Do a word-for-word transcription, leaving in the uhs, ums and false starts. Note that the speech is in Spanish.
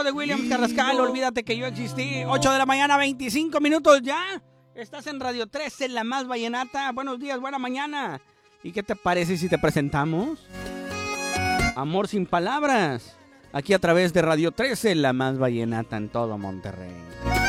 de William Carrascal, olvídate que yo existí. ocho de la mañana, veinticinco minutos ya. Estás en Radio trece, la más vallenata. Buenos días, buena mañana. ¿Y qué te parece si te presentamos? Amor sin palabras. Aquí a través de Radio trece, la más vallenata en todo Monterrey.